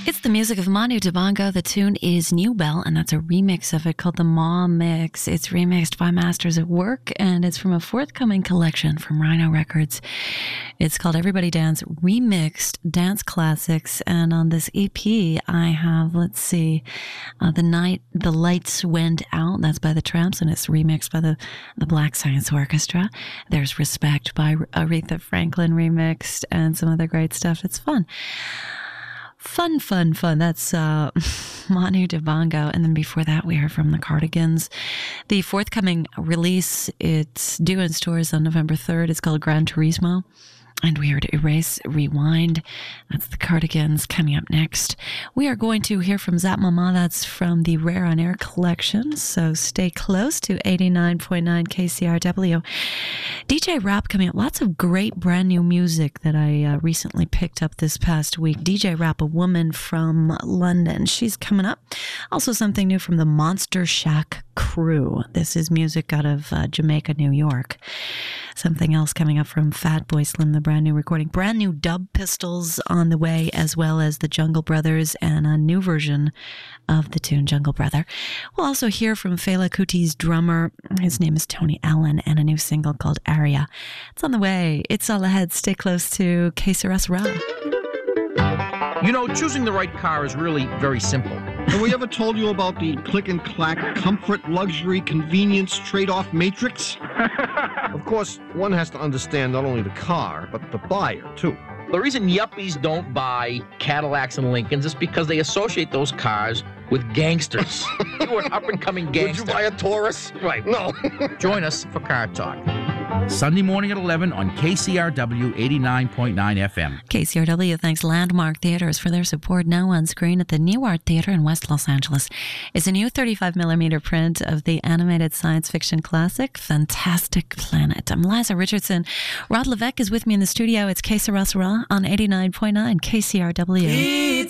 It's the music of Manu Dibango. The tune is New Bell, and that's a remix of it called the Ma Mix. It's remixed by Masters at Work, and it's from a forthcoming collection from Rhino Records. It's called Everybody Dance Remixed Dance Classics, and on this EP I have, The Night the Lights Went Out. That's by the Tramps, and it's remixed by the Black Science Orchestra. There's Respect by Aretha Franklin remixed, and some other great stuff. It's fun. Fun. That's Manu Dibango. And then before that, we heard from the Cardigans. The forthcoming release, it's due in stores on November 3rd. It's called Gran Turismo. And we heard Erase, Rewind. That's the Cardigans. Coming up next, we are going to hear from Zap Mama. That's from the Rare on Air collection. So stay close to 89.9 KCRW. DJ Rap coming up. Lots of great brand new music that I recently picked up this past week. DJ Rap, a woman from London. She's coming up. Also something new from the Monster Shack crew. This is music out of Jamaica, New York. Something else coming up from Fatboy Slim, the brand new recording. Brand new Dub Pistols on the way, as well as the Jungle Brothers and a new version of the tune Jungle Brother. We'll also hear from Fela Kuti's drummer. His name is Tony Allen, and a new single called Aria. It's on the way. It's all ahead. Stay close to KSRS Ra. You know, choosing the right car is really very simple. Have we ever told you about the click and clack comfort, luxury, convenience trade-off matrix? Of course, one has to understand not only the car, but the buyer, too. The reason yuppies don't buy Cadillacs and Lincolns is because they associate those cars with gangsters. You were an up-and-coming gangster. Would you buy a Taurus? Right. No. Join us for Car Talk. Sunday morning at 11 on KCRW 89.9 FM. KCRW thanks Landmark Theaters for their support. Now on screen at the New Art Theater in West Los Angeles is a new 35mm print of the animated science fiction classic, Fantastic Planet. I'm Liza Richardson. Rod Levesque is with me in the studio. It's KSRS Ra on 89.9 KCRW.